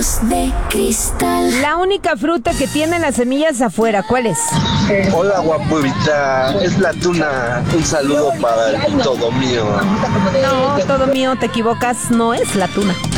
ojos de cristal. La única fruta que tiene las semillas afuera, ¿cuál es? Hola, guapurita. Es la tuna. Un saludo para el todo mío. No, todo mío, te equivocas, no es la tuna.